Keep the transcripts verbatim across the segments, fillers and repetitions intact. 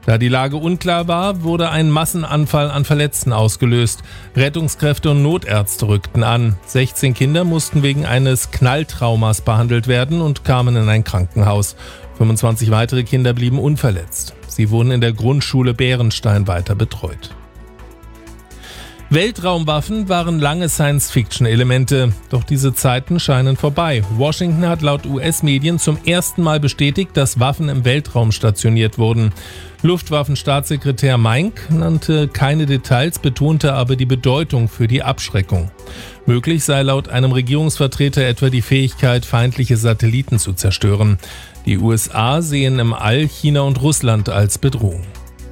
Da die Lage unklar war, wurde ein Massenanfall an Verletzten ausgelöst. Rettungskräfte und Notärzte rückten an. sechzehn Kinder mussten wegen eines Knalltraumas behandelt werden und kamen in ein Krankenhaus. fünfundzwanzig weitere Kinder blieben unverletzt. Sie wurden in der Grundschule Bärenstein weiter betreut. Weltraumwaffen waren lange Science-Fiction-Elemente, doch diese Zeiten scheinen vorbei. Washington hat laut U S-Medien zum ersten Mal bestätigt, dass Waffen im Weltraum stationiert wurden. Luftwaffenstaatssekretär Meink nannte keine Details, betonte aber die Bedeutung für die Abschreckung. Möglich sei laut einem Regierungsvertreter etwa die Fähigkeit, feindliche Satelliten zu zerstören. Die U S A sehen im All China und Russland als Bedrohung.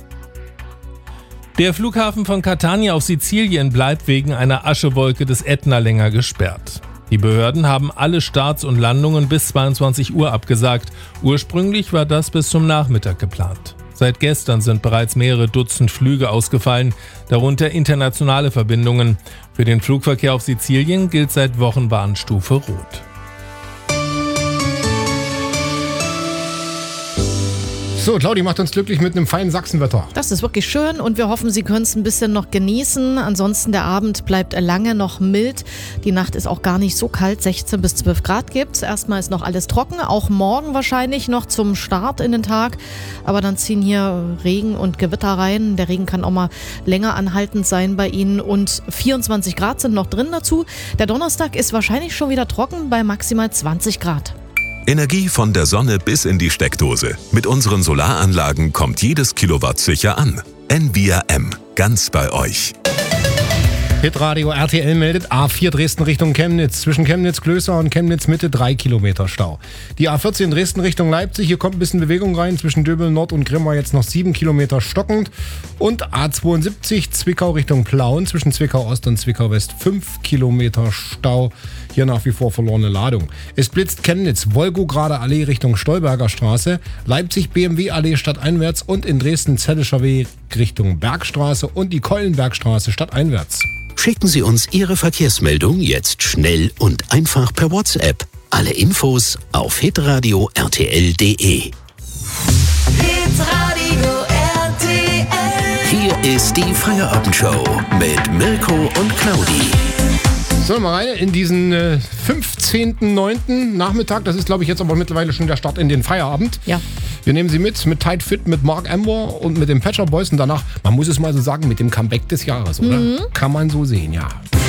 Der Flughafen von Catania auf Sizilien bleibt wegen einer Aschewolke des Ätna länger gesperrt. Die Behörden haben alle Starts und Landungen bis zweiundzwanzig Uhr abgesagt. Ursprünglich war das bis zum Nachmittag geplant. Seit gestern sind bereits mehrere Dutzend Flüge ausgefallen, darunter internationale Verbindungen. Für den Flugverkehr auf Sizilien gilt seit Wochen Warnstufe Rot. So, Claudi macht uns glücklich mit einem feinen Sachsenwetter. Das ist wirklich schön und wir hoffen, Sie können es ein bisschen noch genießen. Ansonsten der Abend bleibt lange noch mild. Die Nacht ist auch gar nicht so kalt, sechzehn bis zwölf Grad gibt's. Erstmal ist noch alles trocken, auch morgen wahrscheinlich noch zum Start in den Tag. Aber dann ziehen hier Regen und Gewitter rein. Der Regen kann auch mal länger anhaltend sein bei Ihnen und vierundzwanzig Grad sind noch drin dazu. Der Donnerstag ist wahrscheinlich schon wieder trocken bei maximal zwanzig Grad. Energie von der Sonne bis in die Steckdose. Mit unseren Solaranlagen kommt jedes Kilowatt sicher an. N V I A M, ganz bei euch. Hitradio R T L meldet A vier Dresden Richtung Chemnitz. Zwischen Chemnitz-Klößer und Chemnitz-Mitte drei Kilometer Stau. Die A vierzehn Dresden Richtung Leipzig, hier kommt ein bisschen Bewegung rein. Zwischen Döbel Nord und Grimma jetzt noch sieben Kilometer stockend. Und A zweiundsiebzig Zwickau Richtung Plauen. Zwischen Zwickau Ost und Zwickau West fünf Kilometer Stau. Hier nach wie vor verlorene Ladung. Es blitzt Chemnitz, Wolgograder Allee Richtung Stolberger Straße. Leipzig B M W Allee stadteinwärts und in Dresden Zellischer Weg Richtung Bergstraße und die Keulenbergstraße stadteinwärts. Schicken Sie uns Ihre Verkehrsmeldung jetzt schnell und einfach per WhatsApp. Alle Infos auf hitradio r t l punkt d e. Hitradio R T L. Hier ist die Feierabendshow mit Mirko und Claudi. So, mal rein in diesen äh, fünfzehnten neunten Nachmittag. Das ist, glaube ich, jetzt aber mittlerweile schon der Start in den Feierabend. Ja. Wir nehmen Sie mit, mit Tight Fit, mit Mark Amber und mit den Patcher Boys. Und danach, man muss es mal so sagen, mit dem Comeback des Jahres, oder? Mhm. Kann man so sehen, ja.